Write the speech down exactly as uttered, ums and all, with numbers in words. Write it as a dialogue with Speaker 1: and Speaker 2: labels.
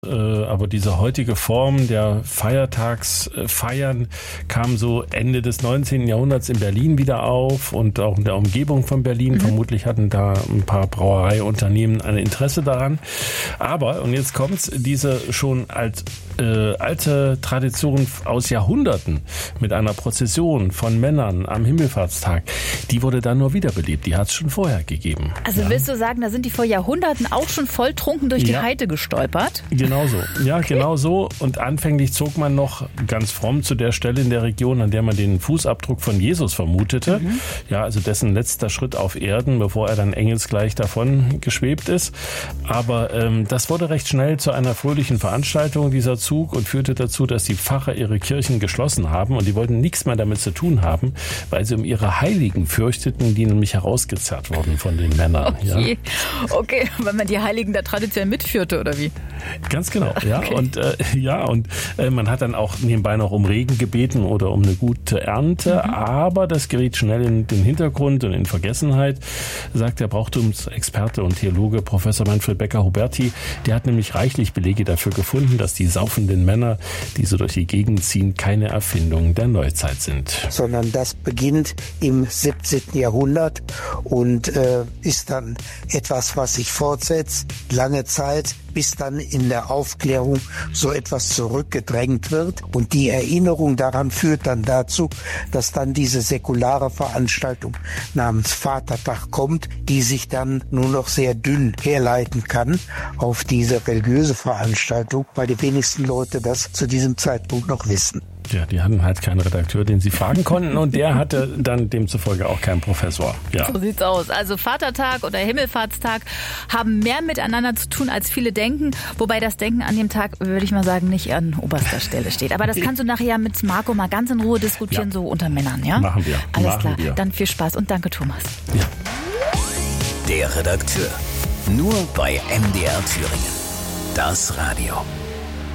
Speaker 1: Aber diese heutige Form der Feiertagsfeiern kam so Ende des neunzehnten Jahrhunderts in Berlin wieder auf und auch in der Umgebung von Berlin. Mhm. Vermutlich hatten da ein paar Brauereiunternehmen ein Interesse daran. Aber, und jetzt kommt's, diese schon als äh, alte Tradition aus Jahrhunderten mit einer Prozession von Männern am Himmelfahrtstag, die wurde dann nur wiederbelebt. Die hat es schon vorher gegeben.
Speaker 2: Also ja. Willst du sagen, da sind die vor Jahrhunderten auch schon volltrunken durch die ja. Heide gestolpert?
Speaker 1: Genau so. Ja, okay. Genau so. Und anfänglich zog man noch ganz fromm zu der Stelle in der Region, an der man den Fußabdruck von Jesus vermutete. Mhm. Ja, also dessen letzter Schritt auf Erden, bevor er dann engelsgleich davon geschwebt ist. Aber ähm, das wurde recht schnell zu einer fröhlichen Veranstaltung, dieser Zug, und führte dazu, dass die Pfarrer ihre Kirchen geschlossen haben und die wollten nichts mehr damit zu tun haben, weil sie um ihre Heiligen fürchteten, die nämlich herausgezerrt wurden von den Männern.
Speaker 2: Okay, ja. Okay, weil man die Heiligen da traditionell mitführte, oder wie?
Speaker 1: Ganz genau, ja. Okay. Und äh, ja, und äh, man hat dann auch nebenbei noch um Regen gebeten oder um eine gute Ernte, mhm. aber das geriet schnell in den Hintergrund und in Vergessenheit, sagt der Brauchtumsexperte und Theologe Professor Manfred Becker-Huberti. Der hat nämlich reichlich Belege dafür gefunden, dass die saufenden Männer, die so durch die Gegend ziehen, keine Erfindung der Neuzeit sind.
Speaker 3: Sondern das beginnt im siebzehnten Jahrhundert und äh, ist dann etwas, was sich fortsetzt, lange Zeit, bis dann in der Aufklärung so etwas zurückgedrängt wird. Und die Erinnerung daran führt dann dazu, dass dann diese säkulare Veranstaltung namens Vatertag kommt, die sich dann nur noch sehr dünn herleiten kann auf diese religiöse Veranstaltung, weil die wenigsten Leute das zu diesem Zeitpunkt noch wissen.
Speaker 1: Ja, die hatten halt keinen Redakteur, den sie fragen konnten, und der hatte dann demzufolge auch keinen Professor. Ja.
Speaker 2: So sieht's aus. Also Vatertag oder Himmelfahrtstag haben mehr miteinander zu tun, als viele denken, wobei das Denken an dem Tag, würde ich mal sagen, nicht an oberster Stelle steht. Aber das kannst du nachher mit Marco mal ganz in Ruhe diskutieren, ja. So unter Männern, ja?
Speaker 1: Machen wir.
Speaker 2: Alles
Speaker 1: Machen
Speaker 2: klar,
Speaker 1: wir.
Speaker 2: Dann viel Spaß und danke, Thomas.
Speaker 1: Ja.
Speaker 4: Der Redakteur. Nur bei M D R Thüringen. Das Radio.